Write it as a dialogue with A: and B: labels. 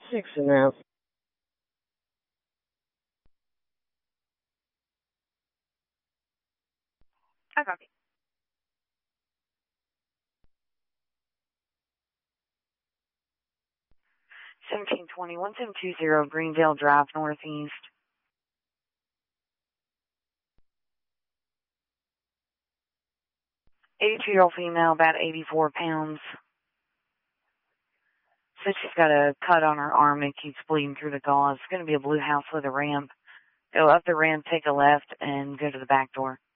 A: 6.5.
B: I copy. 1720, 1720 Greendale Drive, Northeast. 82-year-old female, about 84 pounds. Said she's got a cut on her arm and keeps bleeding through the gauze. It's going to be a blue house with a ramp. Go up the ramp, take a left, and go to the back door.